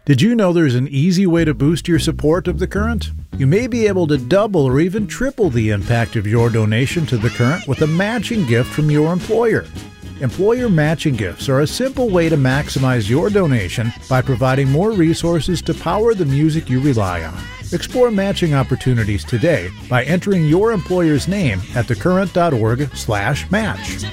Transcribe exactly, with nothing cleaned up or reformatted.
Did you know there's an easy way to boost your support of The Current? You may be able to double or even triple the impact of your donation to The Current with a matching gift from your employer. Employer matching gifts are a simple way to maximize your donation by providing more resources to power the music you rely on. Explore matching opportunities today by entering your employer's name at thecurrent dot org slash match.